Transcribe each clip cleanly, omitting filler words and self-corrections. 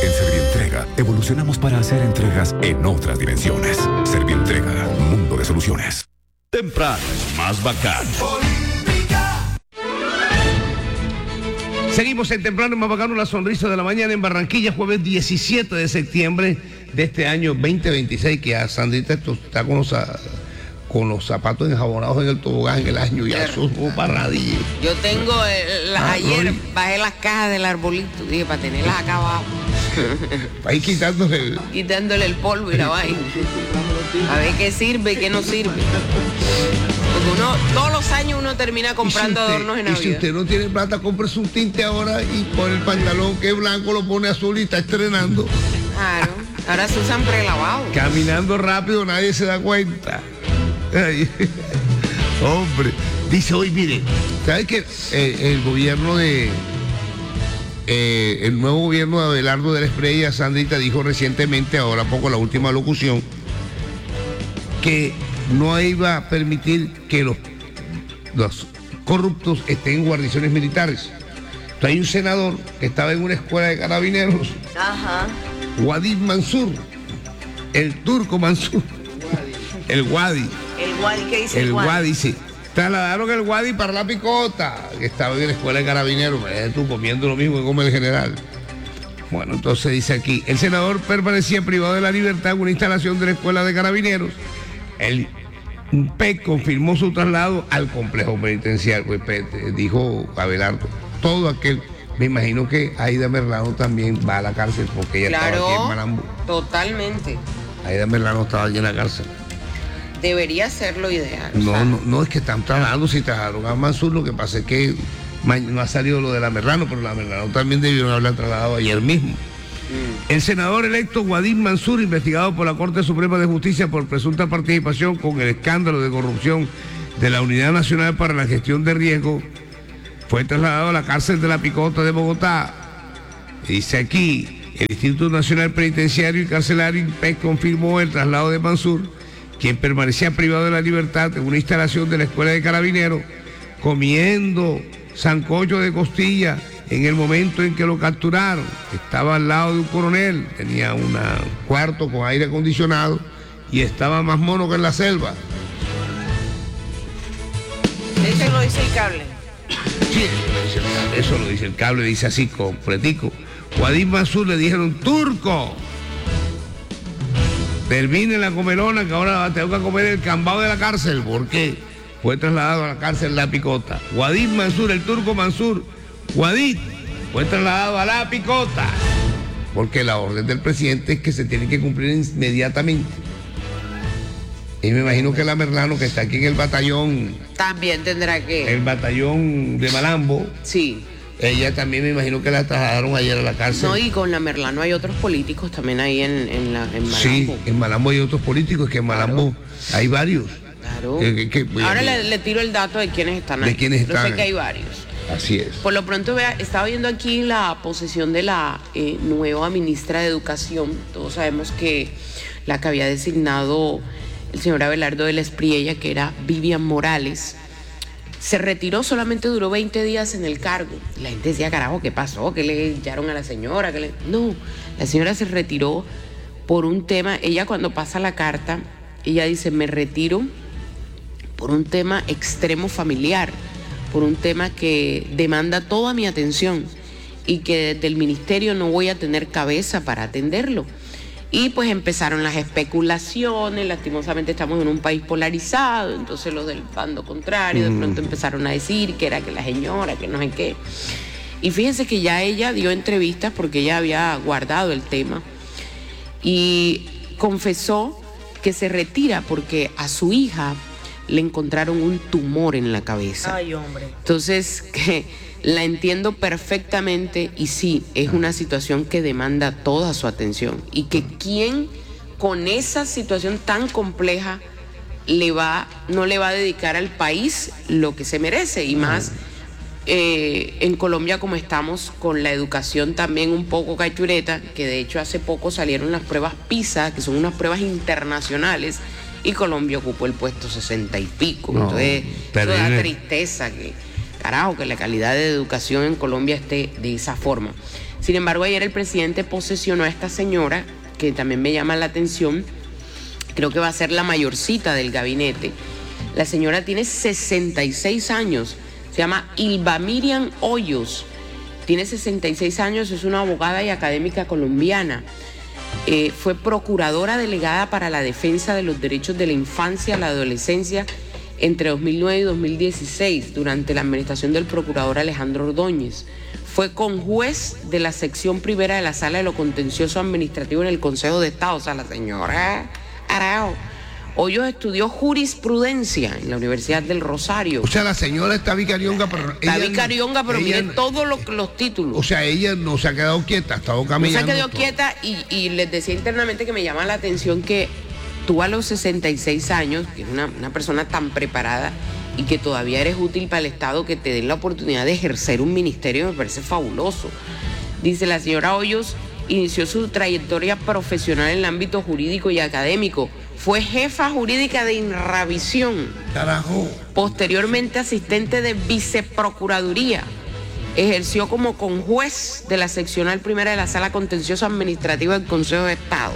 En Servientrega evolucionamos para hacer entregas en otras dimensiones. Servientrega, mundo de soluciones. Temprano es más bacano. Seguimos en Temprano es más bacano, la sonrisa de la mañana en Barranquilla, jueves 17 de septiembre de este año 2026, que ya Sandrita está con los zapatos enjabonados en el tobogán en el año, ya eso es parradillo. Yo tengo, ayer bajé las cajas del arbolito, dije, para tenerlas acá abajo. Para ir quitándole el polvo y la vaina. A ver qué sirve y qué no sirve. Porque todos los años uno termina comprando adornos en Navidad. Y si usted no tiene plata, cómprese un tinte ahora y pone el pantalón que es blanco, lo pone azul y está estrenando. Claro, ahora se usan prelavados. Caminando rápido, nadie se da cuenta. Hombre, dice hoy, mire, ¿sabe que el gobierno el nuevo gobierno de Abelardo de la Espriella, Sandrita, dijo recientemente, ahora poco la última locución, que no iba a permitir que los corruptos estén en guarniciones militares? Entonces, hay un senador que estaba en una escuela de carabineros, Wadid Mansur, el turco Mansur, el Wadi. ¿El Wadi qué dice? El Wadi, sí. Trasladaron el Wadi para la Picota, que estaba en la escuela de carabineros, tú comiendo lo mismo que come el general. Bueno, entonces dice aquí, el senador permanecía privado de la libertad en una instalación de la escuela de carabineros. El PEC confirmó su traslado al complejo penitenciario, dijo Abelardo. Todo aquel, me imagino que Aida Merlano también va a la cárcel porque ella estaba aquí en Malambo. Totalmente. Aida Merlano estaba allí en la cárcel. Debería ser lo ideal. No, es que están trasladando, si trasladaron a Mansur, lo que pasa es que no ha salido lo de la Merlano, pero la Merlano también debieron haberla trasladado ayer mismo. El senador electo Wadid Mansur, investigado por la Corte Suprema de Justicia por presunta participación con el escándalo de corrupción de la Unidad Nacional para la Gestión de Riesgo, fue trasladado a la cárcel de la Picota de Bogotá. Dice aquí, el Instituto Nacional Penitenciario y Carcelario, INPEC, confirmó el traslado de Mansur, quien permanecía privado de la libertad en una instalación de la Escuela de Carabineros, comiendo sancocho de costilla en el momento en que lo capturaron. Estaba al lado de un coronel, tenía un cuarto con aire acondicionado y estaba más mono que en la selva. Eso lo dice el cable. Sí, eso lo dice el cable, dice así completico. Wadid Mansur le dijeron: turco, termine la comelona que ahora tengo que comer el cambao de la cárcel, porque fue trasladado a la cárcel La Picota. Wadid Mansur, el turco Mansur, Wadid, fue trasladado a La Picota, porque la orden del presidente es que se tiene que cumplir inmediatamente. Y me imagino que la Merlano, que está aquí en el batallón, también tendrá que... El batallón de Malambo. Sí. Ella también me imagino que la trasladaron ayer a la cárcel. No, y con la Merlano hay otros políticos también ahí en Malambo. Sí, en Malambo hay otros políticos, que en Malambo hay varios. Claro. Ahora le tiro el dato de quiénes están ahí. De quiénes están. Yo sé que hay varios. Así es. Por lo pronto, estaba viendo aquí la posición de la nueva ministra de Educación. Todos sabemos que la que había designado el señor Abelardo de la Espriella, que era Vivian Morales, se retiró, solamente duró 20 días en el cargo. La gente decía, carajo, ¿qué pasó? ¿Qué le echaron a la señora? No, la señora se retiró por un tema. Ella, cuando pasa la carta, ella dice: me retiro por un tema extremo familiar, por un tema que demanda toda mi atención y que desde el ministerio no voy a tener cabeza para atenderlo. Y pues empezaron las especulaciones, lastimosamente estamos en un país polarizado, entonces los del bando contrario de pronto empezaron a decir que era que la señora, que no sé qué. Y fíjense que ya ella dio entrevistas porque ella había guardado el tema y confesó que se retira porque a su hija le encontraron un tumor en la cabeza. Ay, hombre. Entonces, que la entiendo perfectamente y sí, es una situación que demanda toda su atención y que quien con esa situación tan compleja no le va a dedicar al país lo que se merece, y más en Colombia, como estamos con la educación también un poco cachureta, que de hecho hace poco salieron las pruebas PISA, que son unas pruebas internacionales, y Colombia ocupó el puesto 60 y pico. Entonces, eso da tristeza que, carajo, que la calidad de educación en Colombia esté de esa forma. Sin embargo, ayer el presidente posesionó a esta señora, que también me llama la atención. Creo que va a ser la mayorcita del gabinete. La señora tiene 66 años. Se llama Ilva Miriam Hoyos. Tiene 66 años, es una abogada y académica colombiana. Fue procuradora delegada para la defensa de los derechos de la infancia y la adolescencia entre 2009 y 2016, durante la administración del procurador Alejandro Ordóñez. Fue conjuez de la sección primera de la Sala de lo Contencioso Administrativo en el Consejo de Estado. O sea, la señora Arao. Hoyos estudió jurisprudencia en la Universidad del Rosario. O sea, la señora está vicarionga, pero está vicarionga, pero mire todos los títulos. O sea, ella no se ha quedado quieta, ha estado caminando. No se ha quedado quieta y les decía internamente que me llama la atención que tú a los 66 años, que es una persona tan preparada y que todavía eres útil para el Estado, que te den la oportunidad de ejercer un ministerio, me parece fabuloso. Dice la señora Hoyos, inició su trayectoria profesional en el ámbito jurídico y académico. Fue jefa jurídica de Inravisión. Carajo. Posteriormente asistente de viceprocuraduría. Ejerció como conjuez de la seccional primera de la Sala Contencioso Administrativa del Consejo de Estado.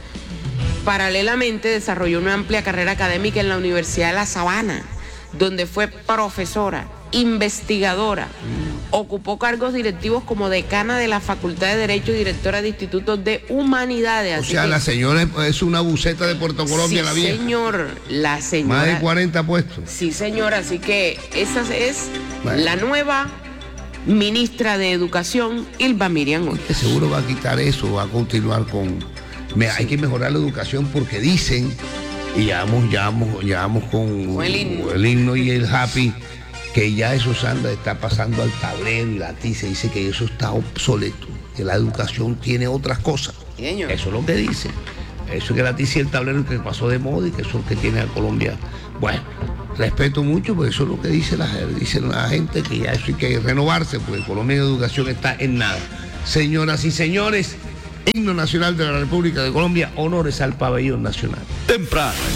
Paralelamente desarrolló una amplia carrera académica en la Universidad de La Sabana, donde fue profesora, investigadora. Ocupó cargos directivos como decana de la Facultad de Derecho y directora de institutos de humanidades. O sea, la señora es una buceta de Puerto Colombia, sí, la vieja. Señor, la señora. Más de 40 puestos. Sí, señora, así que esa es la nueva ministra de Educación, Ilva Miriam Hoyos. Que seguro va a quitar eso, va a continuar con... Hay que mejorar la educación porque dicen, y llevamos con el himno y el happy, que ya eso está pasando al tablero y la tiza dice que eso está obsoleto, que la educación tiene otras cosas. Eso es lo que dice. Eso que la tiza y el tablero que pasó de moda y que eso es lo que tiene a Colombia. Bueno, respeto mucho, porque eso es lo que dicen la gente, que ya eso hay que renovarse, porque Colombia en educación está en nada. Señoras y señores, himno nacional de la República de Colombia, honores al pabellón nacional. Temprano.